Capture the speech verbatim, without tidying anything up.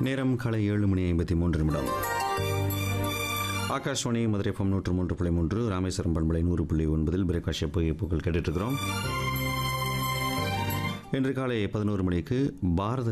நேரம் காலை ஏழு மணி ஐம்பத்தி மூன்று நிமிடம். ஆகாஷ்வாணி மதுரை எஃப்எம் நூற்று மூன்று புள்ளி மூன்று, ராமேஸ்வரம் பண்பலை நூறு புள்ளி ஒன்பதில் பிரேக்ஃபாஸ்ட் புகைப்புகள் கேட்டுட்ருக்கிறோம். இன்று காலை பதினோரு மணிக்கு பாரத